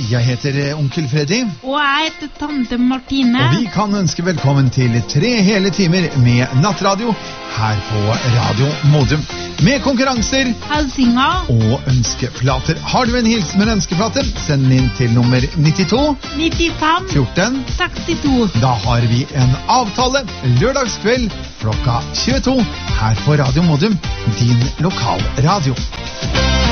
Jeg heter Onkel Freddy. Og jeg heter Tante Martine. Og vi kan ønske velkommen til 3 hele timer med nattradio her på Radio Modum. Med konkurranser, Helsinger og ønskeplater. Har du en hilsen med en ønskeplate, send den inn til nummer 92 95 14 62. Da har vi en avtale lørdagskveld klokka 22 her på Radio Modum, din lokalradio.